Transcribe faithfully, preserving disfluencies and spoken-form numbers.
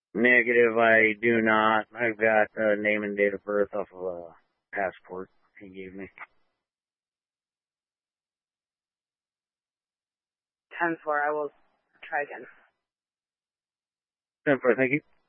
Negative, I do not. I've got uh, name and date of birth off of a passport he gave me. ten four, I will try again. ten four, thank you.